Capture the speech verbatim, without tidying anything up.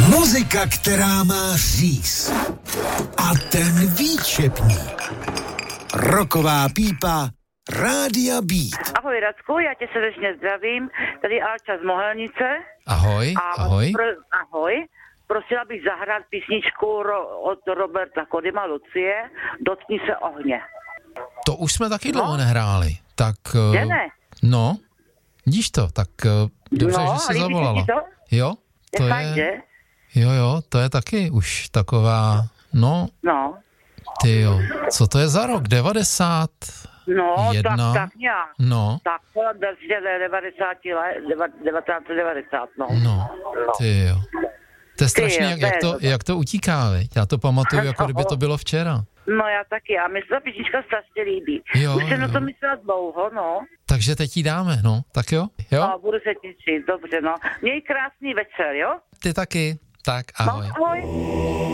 Muzika, která má říz. A ten výčepník. Roková pípa Rádia Beat. Ahoj Radku, já tě srdečně zdravím. Tady Alča z Mohelnice. Ahoj, a ahoj. Pro, ahoj. Prosila bych zahrát písničku ro, od Roberta Kodyma Lucie, Dotkni se ohně. To už jsme taky No. dlouho nehráli. Tak, Že uh, ne? no, vidíš to, tak uh, dobře, No, že jsi líbí se zavolala. ti to? Jo, to Je je, fajn, že? jo, jo, to je taky už taková, no, No. ty jo, co to je za rok, devadesát? No, Jedna. tak, tak nějak. No, Tak kolem devadesát let, devatenáct set devadesát, no. no, ty jo. To je strašně, jo, jak, to jak, je to, dobré. jak to utíká, viď? Já to pamatuju, jako No. kdyby to bylo včera. No já taky, a mi se ta písnička strašně líbí. Jo, Už jsem na jo. to myslela dlouho, no. Takže teď jí dáme, no, tak jo, jo? A budu se těšit, dobře, no. Měj krásný večer, jo? Ty taky, tak ahoj. No, ahoj.